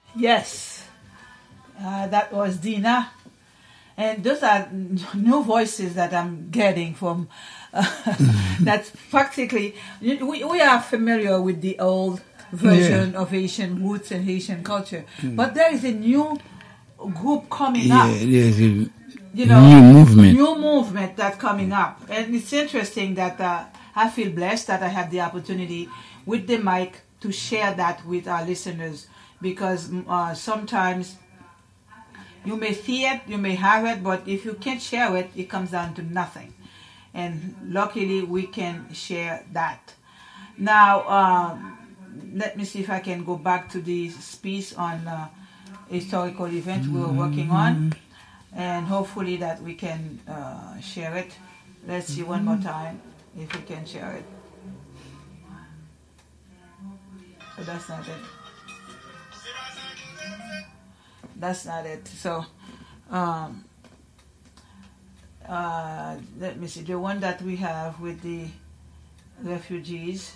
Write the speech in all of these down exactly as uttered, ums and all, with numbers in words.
Yes, uh, that was Dina. And those are new voices that I'm getting from. Uh, that's practically, we, we are familiar with the old version yeah. of Haitian roots and Haitian culture. Mm. But there is a new group coming yeah, up. There's a you know, new movement. New movement that's coming up. And it's interesting that uh, I feel blessed that I have the opportunity with the mic to share that with our listeners. Because uh, sometimes you may see it, you may have it, but if you can't share it, it comes down to nothing. And luckily, we can share that. Now, um, let me see if I can go back to this piece on uh, historical event we were working on. And hopefully that we can uh, share it. Let's see one more time if we can share it. So that's not it. That's not it. So, um, uh, let me see. The one that we have with the refugees.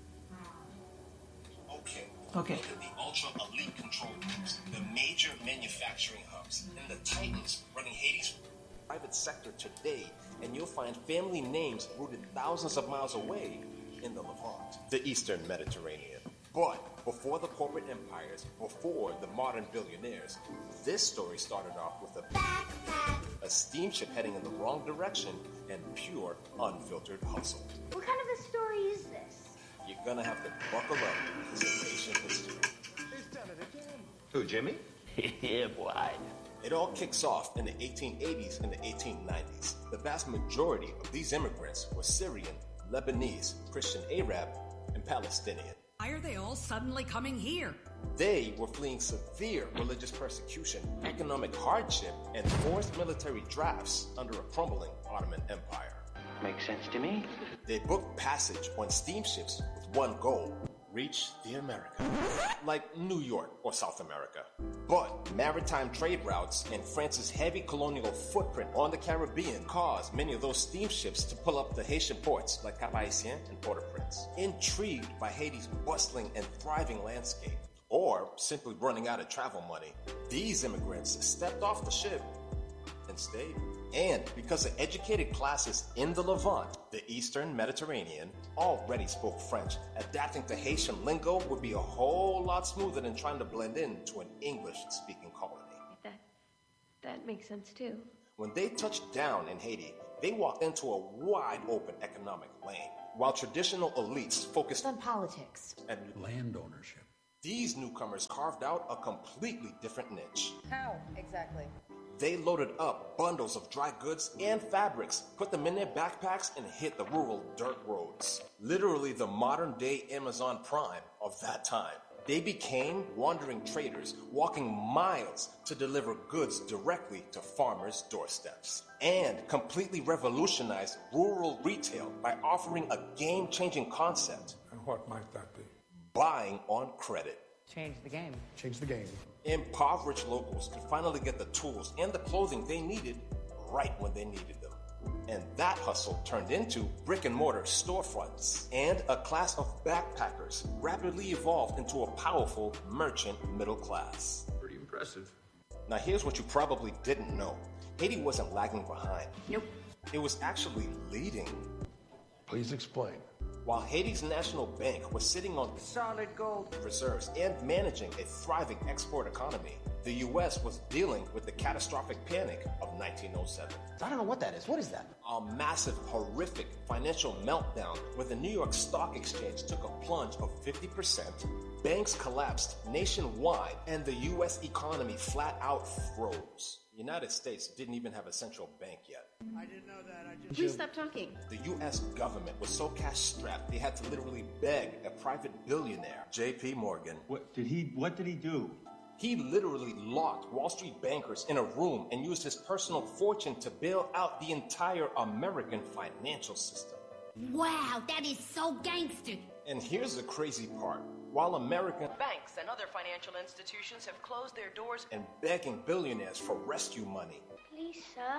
Okay. Okay. Look at the ultra elite control groups, the major manufacturing hubs, and the titans running Haiti's private sector today, and you'll find family names rooted thousands of miles away in the Levant, the Eastern Mediterranean. But before the corporate empires, before the modern billionaires, this story started off with a, a steamship heading in the wrong direction and pure, unfiltered hustle. What kind of a story is this? You're gonna have to buckle up because it's Haitian history. He's done it again. Who, Jimmy? Yeah, boy. It all kicks off in the eighteen eighties and the eighteen nineties. The vast majority of these immigrants were Syrian, Lebanese, Christian Arab, and Palestinian. Why are they all suddenly coming here? They were fleeing severe religious persecution, economic hardship, and forced military drafts under a crumbling Ottoman Empire. Makes sense to me. They booked passage on steamships with one goal: reach the America, like New York or South America. But maritime trade routes and France's heavy colonial footprint on the Caribbean caused many of those steamships to pull up the Haitian ports like Cap-Haïtien and Port-au-Prince. Intrigued by Haiti's bustling and thriving landscape, or simply running out of travel money, these immigrants stepped off the ship and stayed. And because the educated classes in the Levant, the Eastern Mediterranean, already spoke French, adapting to Haitian lingo would be a whole lot smoother than trying to blend in to an English-speaking colony. That, that makes sense too. When they touched down in Haiti, they walked into a wide-open economic lane, while traditional elites focused on politics and land ownership. These newcomers carved out a completely different niche. How exactly? They loaded up bundles of dry goods and fabrics, put them in their backpacks, and hit the rural dirt roads. Literally the modern-day Amazon Prime of that time. They became wandering traders, walking miles to deliver goods directly to farmers' doorsteps. And completely revolutionized rural retail by offering a game-changing concept. And what might that be? Buying on credit. Change the game. Change the game. Impoverished locals could finally get the tools and the clothing they needed right when they needed them. And that hustle turned into brick and mortar storefronts. And a class of backpackers rapidly evolved into a powerful merchant middle class. Pretty impressive. Now here's what you probably didn't know. Haiti wasn't lagging behind. Nope. It was actually leading. Please explain. While Haiti's national bank was sitting on solid gold reserves and managing a thriving export economy, the U S was dealing with the catastrophic panic of nineteen oh seven. I don't know what that is. What is that? A massive, horrific financial meltdown where the New York Stock Exchange took a plunge of fifty percent, banks collapsed nationwide, and the U S economy flat out froze. The United States didn't even have a central bank yet. I didn't know that. I just... Please stop talking. The U S government was so cash-strapped they had to literally beg a private billionaire, J P Morgan. What did he? What did he do? He literally locked Wall Street bankers in a room and used his personal fortune to bail out the entire American financial system. Wow, that is so gangster. And here's the crazy part. While American banks and other financial institutions have closed their doors and begging billionaires for rescue money. Please, sir,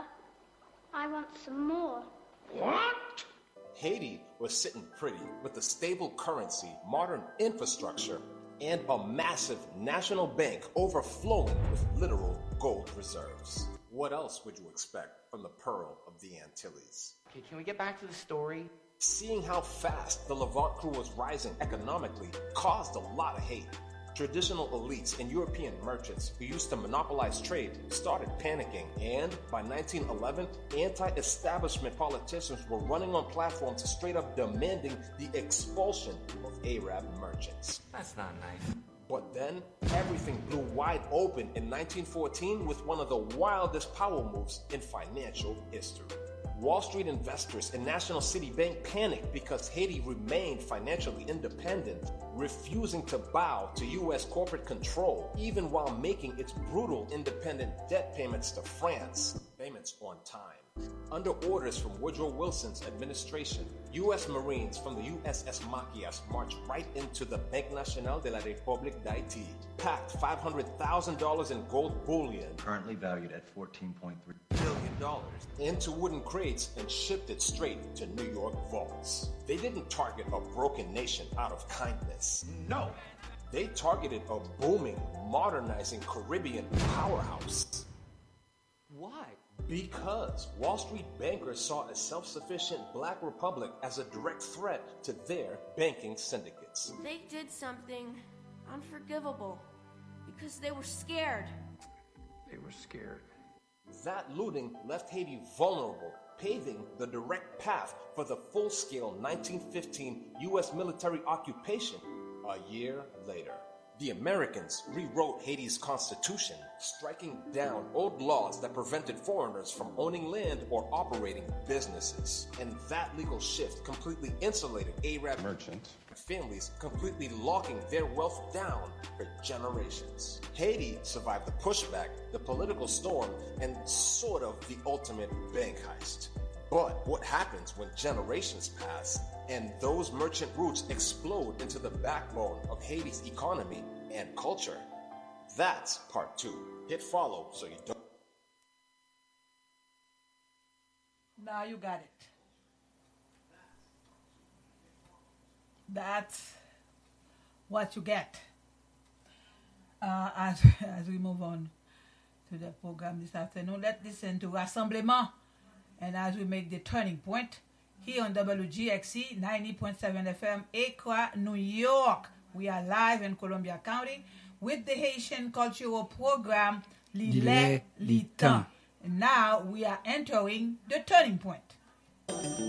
I want some more. What? Haiti was sitting pretty with a stable currency, modern infrastructure, and a massive national bank overflowing with literal gold reserves. What else would you expect from the Pearl of the Antilles? Okay, can we get back to the story? Seeing how fast the Levant crew was rising economically caused a lot of hate. Traditional elites and European merchants who used to monopolize trade started panicking, and by nineteen eleven, anti-establishment politicians were running on platforms straight up demanding the expulsion of Arab merchants. That's not nice. But then, everything blew wide open in nineteen fourteen with one of the wildest power moves in financial history. Wall Street investors and National City Bank panicked because Haiti remained financially independent, refusing to bow to U S corporate control, even while making its brutal independent debt payments to France, payments on time. Under orders from Woodrow Wilson's administration, U S Marines from the U S S Maquias marched right into the Banque Nationale de la République d'Haïti, packed five hundred thousand dollars in gold bullion, Currently valued at fourteen point three billion dollars, into wooden crates and shipped it straight to New York vaults. They didn't target a broken nation out of kindness. No, they targeted a booming, modernizing Caribbean powerhouse. Why? Because Wall Street bankers saw a self-sufficient Black Republic as a direct threat to their banking syndicates. They did something unforgivable because they were scared. They were scared. That looting left Haiti vulnerable, paving the direct path for the full-scale nineteen fifteen U S military occupation a year later. The Americans rewrote Haiti's constitution, striking down old laws that prevented foreigners from owning land or operating businesses. And that legal shift completely insulated Arab Merchant. families, completely locking their wealth down for generations. Haiti survived the pushback, the political storm, and sort of the ultimate bank heist. But what happens when generations pass and those merchant roots explode into the backbone of Haiti's economy and culture? That's part two. Hit follow so you don't. Now you got it. That's what you get. Uh, as, as we move on to the program this afternoon, let's listen to Rassemblement. And as we make the turning point, here on W G X E ninety point seven F M, Accra, New York. We are live in Columbia County with the Haitian cultural program Lile Litan. And now we are entering the turning point.